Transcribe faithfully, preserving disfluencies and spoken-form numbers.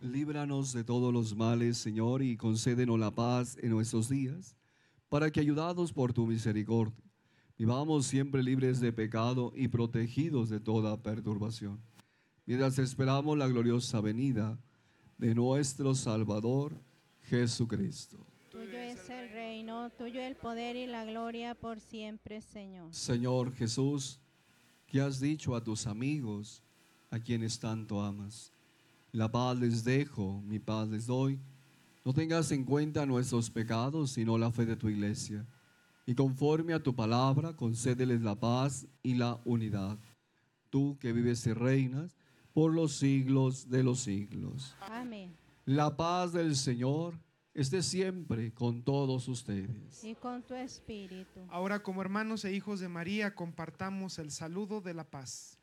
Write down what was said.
Líbranos de todos los males, Señor, y concédenos la paz en nuestros días, para que, ayudados por tu misericordia, vivamos siempre libres de pecado y protegidos de toda perturbación, mientras esperamos la gloriosa venida de nuestro Salvador, Jesucristo. Tuyo es el reino, tuyo el poder y la gloria por siempre, Señor. Señor Jesús, que has dicho a tus amigos, a quienes tanto amas: la paz les dejo, mi paz les doy. No tengas en cuenta nuestros pecados, sino la fe de tu iglesia. Y conforme a tu palabra, concédeles la paz y la unidad. Tú que vives y reinas por los siglos de los siglos. Amén. La paz del Señor esté siempre con todos ustedes. Y con tu espíritu. Ahora, como hermanos e hijos de María, compartamos el saludo de la paz.